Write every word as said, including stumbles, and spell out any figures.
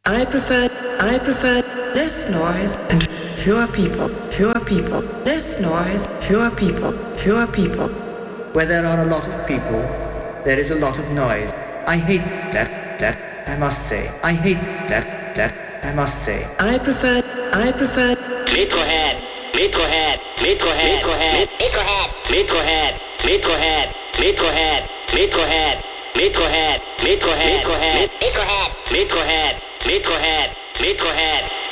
I prefer, I prefer less noise and fewer people, fewer people, less noise, fewer people, fewer people. Where there are a lot of people, there is a lot of noise. I hate that, that, I must say. I hate that, that, I must say. I prefer, I prefer Metalhead, Metalhead, Metalhead, Metalhead, Metalhead, Metalhead, Metalhead, Metalhead, Metalhead, Metalhead, Metalhead, Metalhead, Metalhead, Metalhead, Metalhead, Metalhead.